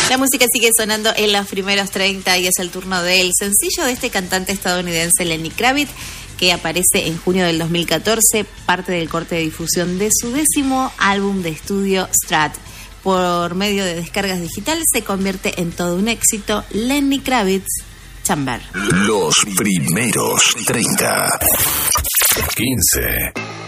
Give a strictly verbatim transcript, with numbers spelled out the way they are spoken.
La música sigue sonando en los primeros treinta y es el turno del sencillo de este cantante estadounidense Lenny Kravitz, que aparece en junio del dos mil catorce, parte del corte de difusión de su décimo álbum de estudio Strat. Por medio de descargas digitales se convierte en todo un éxito. Lenny Kravitz, Chamber. Los primeros treinta. quince.